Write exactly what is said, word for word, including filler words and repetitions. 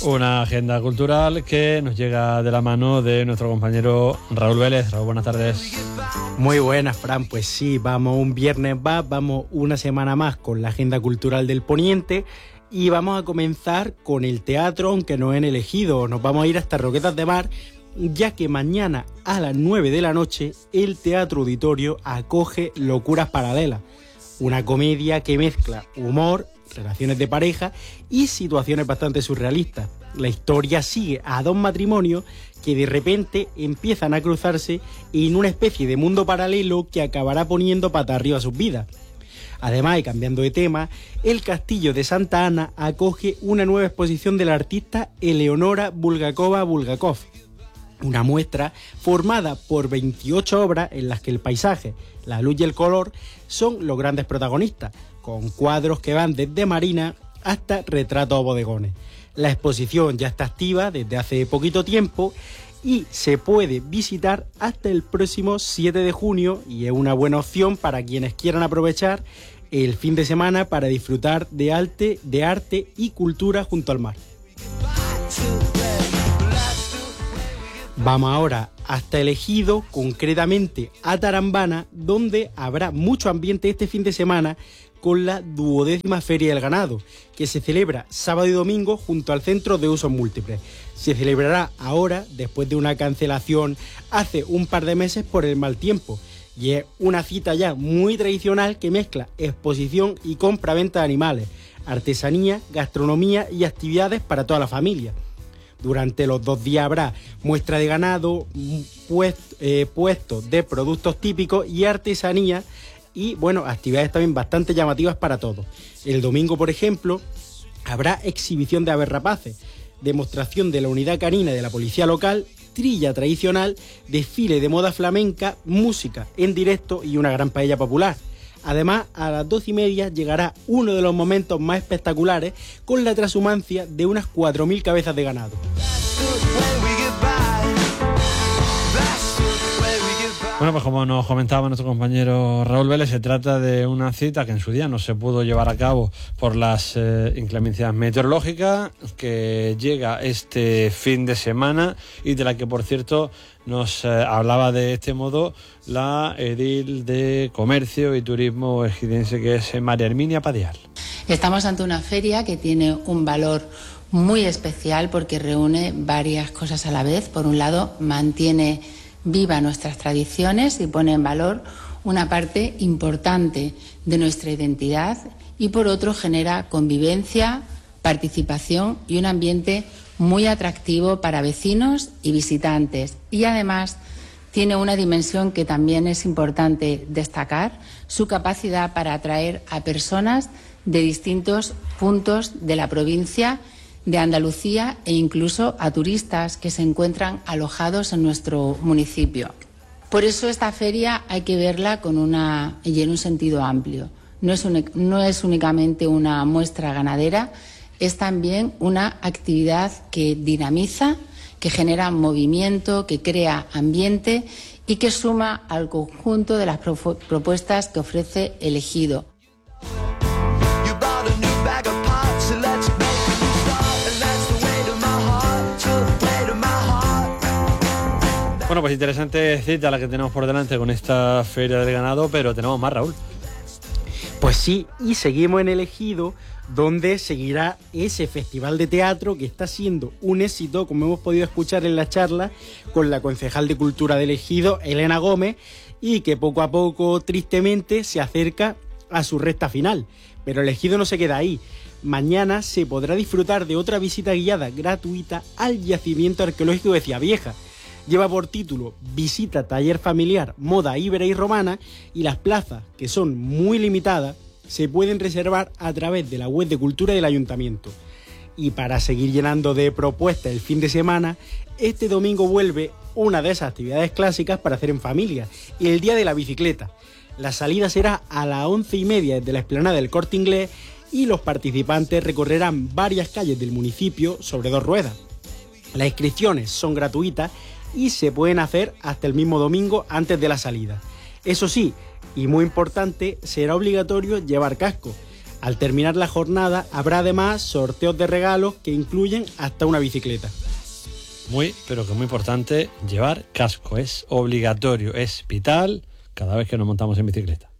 Una agenda cultural que nos llega de la mano de nuestro compañero Raúl Vélez. Raúl, buenas tardes. Muy buenas, Fran. Pues sí, vamos un viernes más, vamos una semana más con la agenda cultural del Poniente y vamos a comenzar con el teatro, aunque no en elegido. Nos vamos a ir hasta Roquetas de Mar, ya que mañana a las nueve de la noche el Teatro Auditorio acoge Locuras Paralelas, una comedia que mezcla humor, relaciones de pareja y situaciones bastante surrealistas. La historia sigue a dos matrimonios que de repente empiezan a cruzarse en una especie de mundo paralelo que acabará poniendo patas arriba sus vidas. Además, y cambiando de tema, el Castillo de Santa Ana acoge una nueva exposición de la artista Eleonora Bulgakova Bulgakov, una muestra formada por veintiocho obras en las que el paisaje, la luz y el color son los grandes protagonistas, con cuadros que van desde marina hasta retratos a bodegones. La exposición ya está activa desde hace poquito tiempo y se puede visitar hasta el próximo siete de junio y es una buena opción para quienes quieran aprovechar el fin de semana para disfrutar de arte, de arte y cultura junto al mar. Vamos ahora hasta el Ejido, concretamente a Tarambana, donde habrá mucho ambiente este fin de semana con la duodécima Feria del Ganado, que se celebra sábado y domingo junto al Centro de Usos Múltiples. Se celebrará ahora, después de una cancelación hace un par de meses por el mal tiempo, y es una cita ya muy tradicional que mezcla exposición y compra-venta de animales, artesanía, gastronomía y actividades para toda la familia. Durante los dos días habrá muestra de ganado, puest, eh, puestos de productos típicos y artesanía y, bueno, actividades también bastante llamativas para todos. El domingo, por ejemplo, habrá exhibición de aves rapaces, demostración de la unidad canina de la policía local, trilla tradicional, desfile de moda flamenca, música en directo y una gran paella popular. Además, a las doce y media llegará uno de los momentos más espectaculares con la transhumancia de unas cuatro mil cabezas de ganado. Bueno, pues como nos comentaba nuestro compañero Raúl Vélez, se trata de una cita que en su día no se pudo llevar a cabo por las eh, inclemencias meteorológicas, que llega este fin de semana y de la que, por cierto, nos eh, hablaba de este modo la edil de Comercio y Turismo ejidense, que es María Herminia Padial. Estamos ante una feria que tiene un valor muy especial porque reúne varias cosas a la vez. Por un lado, mantiene viva nuestras tradiciones y pone en valor una parte importante de nuestra identidad y por otro genera convivencia, participación y un ambiente muy atractivo para vecinos y visitantes. Y además tiene una dimensión que también es importante destacar, su capacidad para atraer a personas de distintos puntos de la provincia de Andalucía e incluso a turistas que se encuentran alojados en nuestro municipio. Por eso esta feria hay que verla con una, y en un sentido amplio. No es, un, no es únicamente una muestra ganadera, es también una actividad que dinamiza, que genera movimiento, que crea ambiente y que suma al conjunto de las propuestas que ofrece el Ejido. Bueno, pues interesante cita la que tenemos por delante con esta Feria del Ganado, pero tenemos más, Raúl. Pues sí, y seguimos en el Ejido, donde seguirá ese festival de teatro que está siendo un éxito, como hemos podido escuchar en la charla con la concejal de Cultura del Ejido, Elena Gómez, y que poco a poco, tristemente, se acerca a su recta final. Pero el Ejido no se queda ahí. Mañana se podrá disfrutar de otra visita guiada gratuita al yacimiento arqueológico de Ciavieja. Lleva por título Visita Taller Familiar, Moda Íbera y Romana, y las plazas, que son muy limitadas, se pueden reservar a través de la web de Cultura del Ayuntamiento. Y para seguir llenando de propuestas el fin de semana, este domingo vuelve una de esas actividades clásicas para hacer en familia, el Día de la Bicicleta. La salida será a las once y media desde la explanada del Corte Inglés y los participantes recorrerán varias calles del municipio sobre dos ruedas. Las inscripciones son gratuitas y se pueden hacer hasta el mismo domingo antes de la salida. Eso sí, y muy importante, será obligatorio llevar casco. Al terminar la jornada habrá además sorteos de regalos que incluyen hasta una bicicleta. Muy, pero que muy importante, llevar casco. Es obligatorio, es vital cada vez que nos montamos en bicicleta.